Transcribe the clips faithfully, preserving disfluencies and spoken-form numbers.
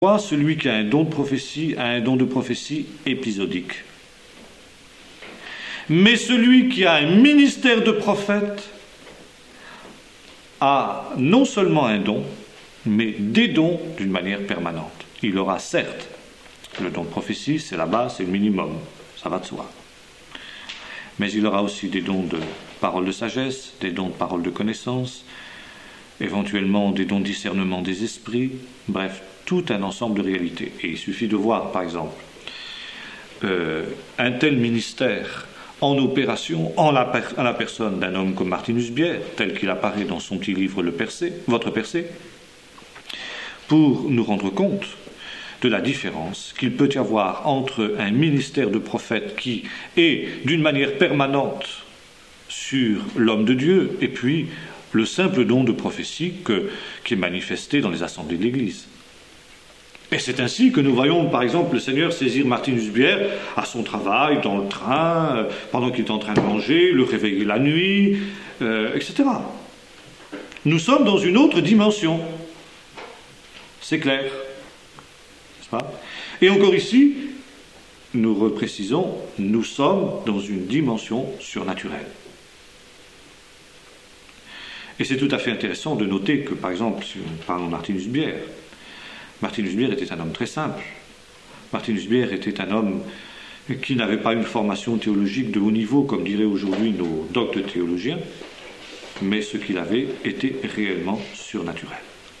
Celui qui a un don de prophétie a un don de prophétie épisodique. Mais celui qui a un ministère de prophète a non seulement un don, mais des dons d'une manière permanente. Il aura certes le don de prophétie, c'est la base, c'est le minimum, ça va de soi. Mais il aura aussi des dons de parole de sagesse, des dons de parole de connaissance, éventuellement des dons de discernement des esprits, bref, tout un ensemble de réalités. Et il suffit de voir, par exemple, euh, un tel ministère en opération en la, per- en la personne d'un homme comme Martinus Bière, tel qu'il apparaît dans son petit livre Le Percé, Votre Percé, pour nous rendre compte de la différence qu'il peut y avoir entre un ministère de prophète qui est d'une manière permanente sur l'homme de Dieu et puis le simple don de prophétie que, qui est manifesté dans les assemblées de l'Église. Et c'est ainsi que nous voyons, par exemple, le Seigneur saisir Martinus Bière à son travail, dans le train, euh, pendant qu'il est en train de manger, le réveiller la nuit, euh, et cetera. Nous sommes dans une autre dimension. C'est clair. N'est-ce pas ? Et encore ici, nous reprécisons, nous sommes dans une dimension surnaturelle. Et c'est tout à fait intéressant de noter que, par exemple, si on parle de Martinus Bière, Martinus Bière était un homme très simple. Martinus Bière était un homme qui n'avait pas une formation théologique de haut niveau, comme diraient aujourd'hui nos doctes théologiens, mais ce qu'il avait était réellement surnaturel.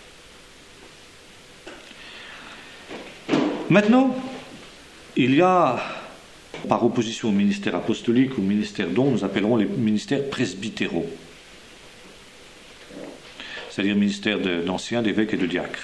Maintenant, il y a, par opposition au ministère apostolique ou au ministère don, nous appellerons les ministères presbytéraux, c'est-à-dire ministère d'anciens, d'évêques et de diacres,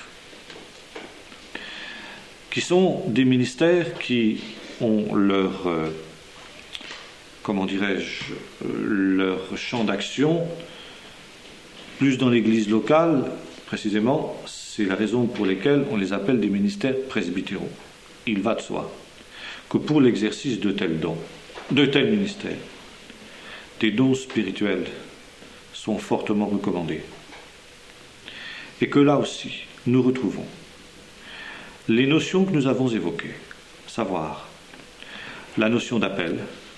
qui sont des ministères qui ont leur, euh, comment dirais-je, leur champ d'action plus dans l'église locale, précisément, c'est la raison pour laquelle on les appelle des ministères presbytéraux. Il va de soi que pour l'exercice de tels dons, de tels ministères, des dons spirituels sont fortement recommandés. Et que là aussi, nous retrouvons les notions que nous avons évoquées, savoir la notion d'appel,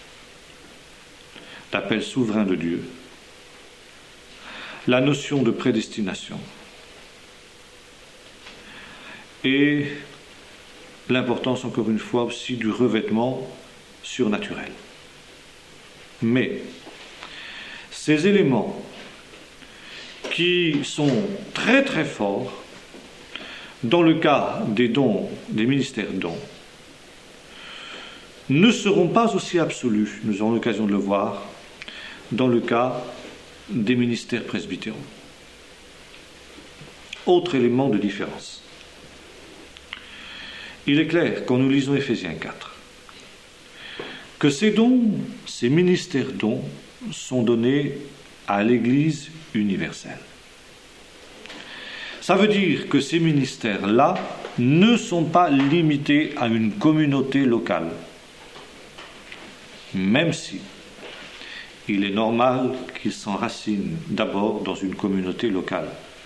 d'appel souverain de Dieu, la notion de prédestination et l'importance, encore une fois, aussi du revêtement surnaturel. Mais ces éléments qui sont très très forts dans le cas des dons, des ministères dons, ne seront pas aussi absolus, nous aurons l'occasion de le voir, dans le cas des ministères presbytéraux. Autre élément de différence. Il est clair, quand nous lisons Éphésiens quatre, que ces dons, ces ministères dons, sont donnés à l'Église universelle. Ça veut dire que ces ministères-là ne sont pas limités à une communauté locale, même si il est normal qu'ils s'enracinent d'abord dans une communauté locale.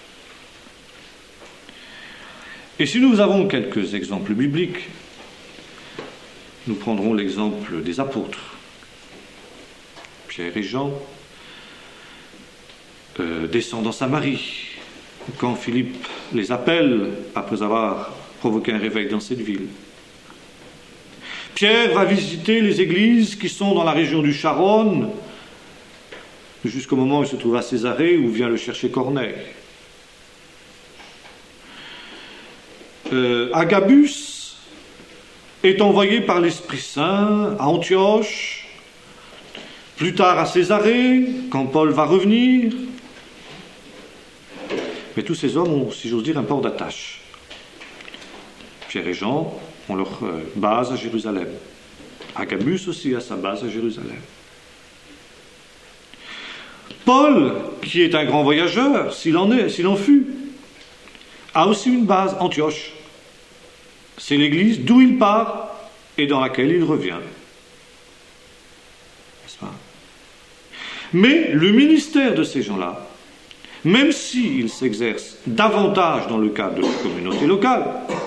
Et si nous avons quelques exemples bibliques, nous prendrons l'exemple des apôtres, Pierre et Jean, euh, descendent en Samarie, quand Philippe les appelle après avoir provoqué un réveil dans cette ville. Pierre va visiter les églises qui sont dans la région du Charonne, jusqu'au moment où il se trouve à Césarée, où vient le chercher Corneille. Euh, Agabus est envoyé par l'Esprit Saint à Antioche, plus tard à Césarée, quand Paul va revenir. Mais tous ces hommes ont, si j'ose dire, un port d'attache. Pierre et Jean ont leur base à Jérusalem. Agabus aussi a sa base à Jérusalem. Paul, qui est un grand voyageur, s'il en est, s'il en fut, a aussi une base, Antioche. C'est l'église d'où il part et dans laquelle il revient. N'est-ce pas ? Mais le ministère de ces gens-là, même s'ils s'exercent davantage dans le cadre de la communauté locale,